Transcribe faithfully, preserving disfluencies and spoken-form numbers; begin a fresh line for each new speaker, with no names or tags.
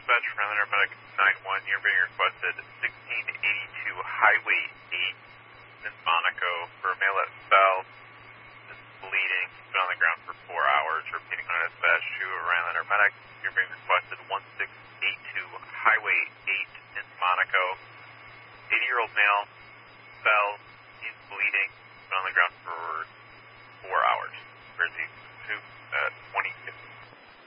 dispatch from Rhinelander Medic nine one. You're being requested sixteen eighty-two Highway eight in Monaco for a male at Bell. Is bleeding. He's been on the ground for four hours. Repeating on dispatch to Rhinelander Medic. You're being requested one six eight two Highway eight in Monaco. eighty-year-old male.